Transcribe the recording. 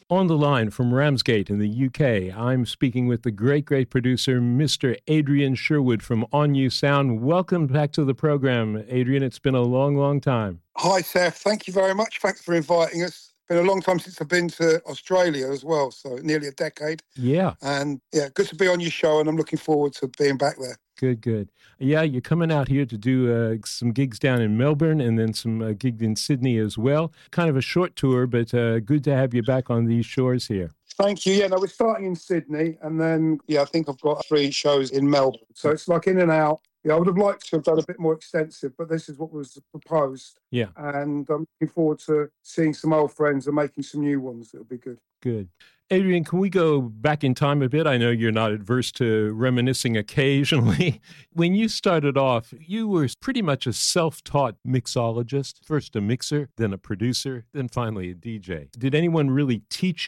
On the line from Ramsgate in the UK, I'm speaking with the great producer, Mr. Adrian Sherwood from On You Sound. Welcome back to the program, Adrian. It's been a long time. Hi, Seth. Thank you very much. Thanks for inviting us. Been a long time since I've been to Australia as well, so nearly a decade. Yeah. And yeah, good to be on your show, and I'm looking forward to being back there. Good. Yeah, you're coming out here to do some gigs down in Melbourne and then some gigs in Sydney as well. Kind of a short tour, but good to have you back on these shores here. Thank you. Yeah, no, we're starting in Sydney, and then, I think I've got 3 shows in Melbourne. So it's like in and out. Yeah, I would have liked to have done a bit more extensive, but this is what was proposed. Yeah. And I'm looking forward to seeing some old friends and making some new ones. It'll be good. Good. Adrian, can we go back in time a bit? I know you're not adverse to reminiscing occasionally. When you started off, you were pretty much a self-taught mixologist, first a mixer, then a producer, then finally a DJ. Did anyone really teach you